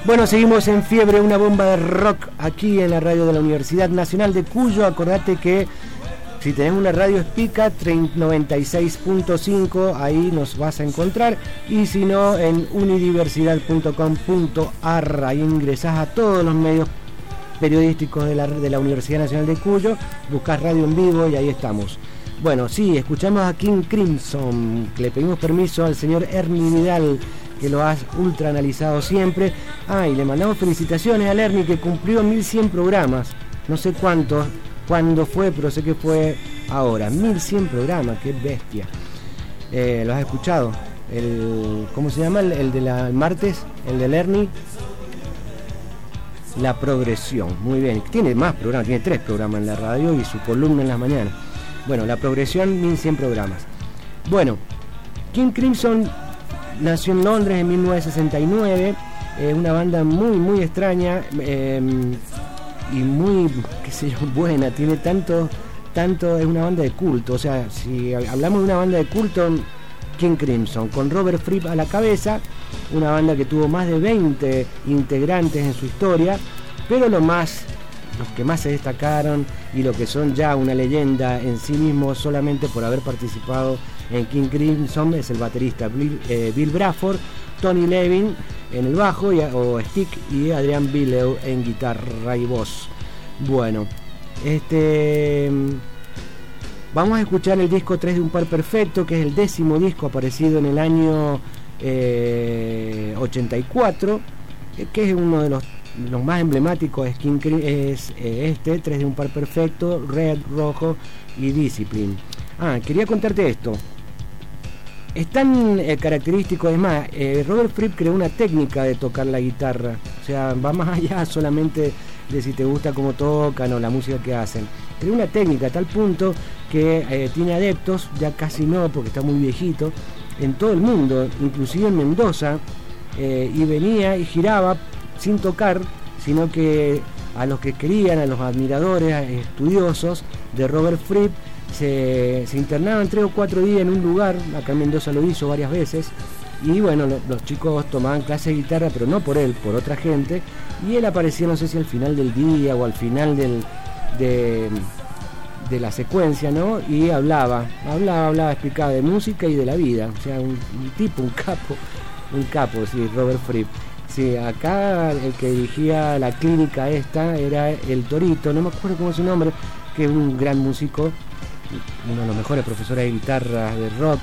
Bueno, seguimos en Fiebre, una bomba de rock aquí en la radio de la Universidad Nacional de Cuyo. Acordate que si tenés una radio Espica 96.5, ahí nos vas a encontrar. Y si no, en unidiversidad.com.ar, ahí ingresás a todos los medios periodísticos de la Universidad Nacional de Cuyo, buscás radio en vivo y ahí estamos. Bueno, sí, escuchamos a King Crimson, que le pedimos permiso al señor Ernie Vidal, que lo has ultra analizado siempre. Y le mandamos felicitaciones al Ernie, que cumplió 1100 programas. No sé cuándo fue, pero sé que fue ahora. 1100 programas, qué bestia. ¿Lo has escuchado? ¿Cómo se llama? El de la martes, el del Ernie. La Progresión, muy bien. Tiene más programas, tiene 3 programas en la radio y su columna en las mañanas. Bueno, La Progresión, 1100 programas. Bueno, King Crimson nació en Londres en 1969, una banda muy muy extraña y muy, qué sé yo, buena. Tiene tanto, es una banda de culto. O sea, si hablamos de una banda de culto, King Crimson, con Robert Fripp a la cabeza, una banda que tuvo más de 20 integrantes en su historia, pero los que más se destacaron y lo que son ya una leyenda en sí mismos solamente por haber participado en King Crimson es el baterista Bill Bruford, Tony Levin en el bajo o stick y Adrian Belew en guitarra y voz. Bueno, vamos a escuchar el disco 3 de un par perfecto, que es el 10º disco aparecido en el año 84, que es uno de los más emblemáticos. Es 3 de un par perfecto, Red, Rojo y Discipline. Quería contarte esto. Es tan característico, es más, Robert Fripp creó una técnica de tocar la guitarra. O sea, va más allá solamente de si te gusta cómo tocan o la música que hacen. Creó una técnica a tal punto que tiene adeptos, ya casi no porque está muy viejito, en todo el mundo, inclusive en Mendoza, y venía y giraba sin tocar, sino que a los que querían, a los admiradores, estudiosos de Robert Fripp, se internaban 3 o 4 días en un lugar. Acá en Mendoza lo hizo varias veces, y bueno, los chicos tomaban clase de guitarra, pero no por él, por otra gente, y él aparecía, no sé si al final del día o al final de la secuencia, ¿no? Y hablaba, explicaba de música y de la vida. O sea, un capo, sí, Robert Fripp. Sí, acá el que dirigía la clínica esta era el Torito, no me acuerdo cómo es su nombre, que es un gran músico, uno de los mejores profesores de guitarra de rock,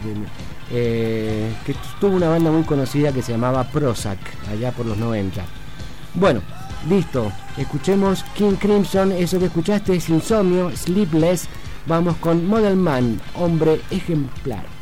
que tuvo una banda muy conocida que se llamaba Prozac, allá por los 90. Bueno, listo, escuchemos King Crimson. Eso que escuchaste es Insomnio, Sleepless. Vamos con Model Man, hombre ejemplar.